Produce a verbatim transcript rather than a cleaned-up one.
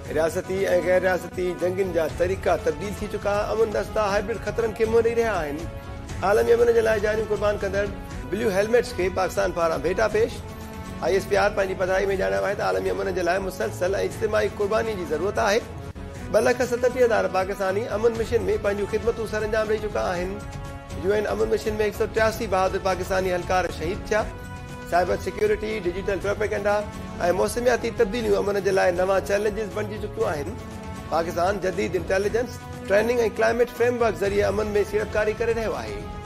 रियासती ऐं गैर रियासती जंगनि जा तरीक़ा तब्दील थी चुका। अमन दस्ता हाइब्रिड ख़तरनि खे मुंहुं ॾेई रहिया आहिनि। आलमी अमन जे लाइ जानियूं कुर्बान कंदड़ ब्लू हेलमेट्स खे पाकिस्तान पारां भेटा पेश। आई एस पी आर पंहिंजी पधारी में ॼाणायो आहे त आलमी अमन जे लाइ मुसलसल ऐं इज्तिमाही कुर्बानी जी ज़रूरत आहे। ॿ लख सतटीह हज़ार पाकिस्तानी अमन मिशन में पंहिंजूं ख़िदमतूं सर अंजाम ॾेई चुका आहिनि। यूएन अमन मिशन में हिकु सौ टियासी बहादुर पाकिस्तानी एहलकार शहीद थिया। साइबर सिक्योरिटी, डिजिटल प्रोपेगेंडा ऐं मौसमियाती तब्दीलियूं अमन जे लाइ नवां चैलेंजिस बणिजी चुकियूं आहिनि। पाकिस्तान जदीद इंटेलिजेंस ट्रेनिंग ऐं क्लाइमेट फ्रेमवर्क ज़रिए अमन में सीड़पकारी करे रहियो आहे।